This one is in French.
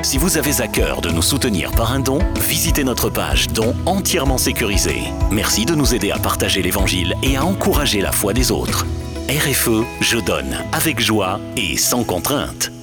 Si vous avez à cœur de nous soutenir par un don, visitez notre page Don entièrement sécurisée. Merci de nous aider à partager l'Évangile et à encourager la foi des autres. RFE, je donne avec joie et sans contrainte.